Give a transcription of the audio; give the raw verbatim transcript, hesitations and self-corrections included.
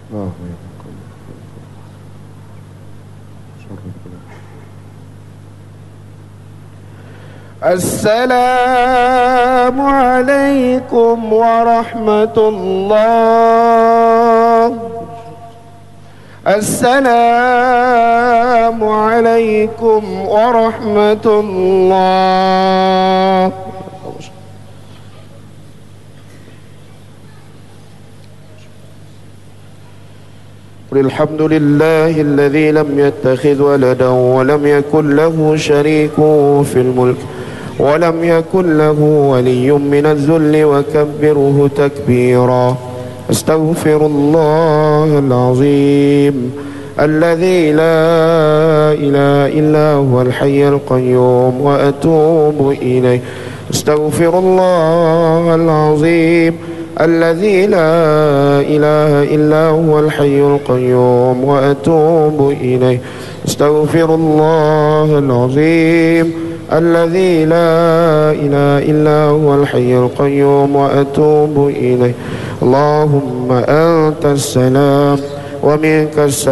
السلام عليكم ورحمة الله. السلام عليكم ورحمة الله. الحمد لله الذي لم يتخذ ولدا ولم يكن له شريك في الملك ولم يكن له ولي من الذل وكبره تكبيرا. استغفر الله العظيم الذي لا إله إلا هو الحي القيوم وأتوب إليه. استغفر الله العظيم الذي لا إله إلا هو الحي القيوم وأتوب إليه. استغفر الله العظيم الذي لا إله إلا هو الحي القيوم وأتوب إليه. اللهم أنت السلام ومنك السلام